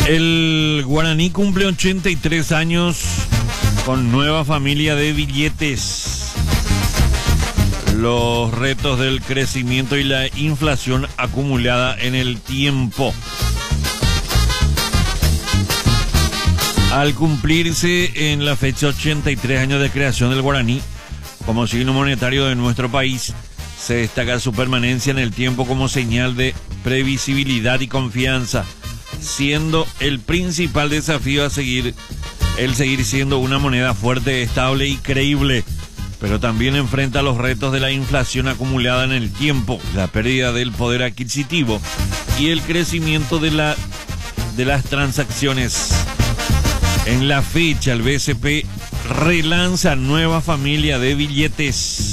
El guaraní cumple 83 años con nueva familia de billetes. Los retos del crecimiento y la inflación acumulada en el tiempo. Al cumplirse en la fecha 83 años de creación del guaraní como signo monetario de nuestro país, se destaca su permanencia en el tiempo como señal de previsibilidad y confianza, siendo el principal desafío a seguir siendo una moneda fuerte, estable y creíble, pero también enfrenta los retos de la inflación acumulada en el tiempo, la pérdida del poder adquisitivo y el crecimiento de las transacciones. En la fecha, el BCP relanza nueva familia de billetes.